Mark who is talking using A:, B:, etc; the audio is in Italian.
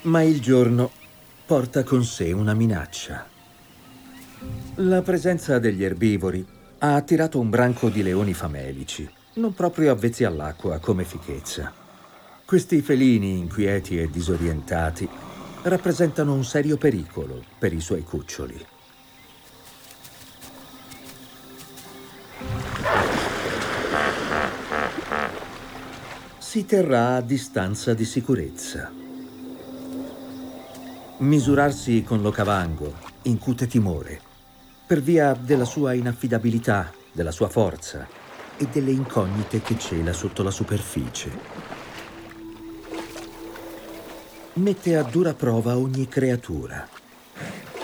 A: Ma il giorno porta con sé una minaccia. La presenza degli erbivori ha attirato un branco di leoni famelici, non proprio avvezzi all'acqua come Fichezza. Questi felini inquieti e disorientati rappresentano un serio pericolo per i suoi cuccioli. Si terrà a distanza di sicurezza. Misurarsi con l'ocavango incute timore per via della sua inaffidabilità, della sua forza e delle incognite che cela sotto la superficie. Mette a dura prova ogni creatura.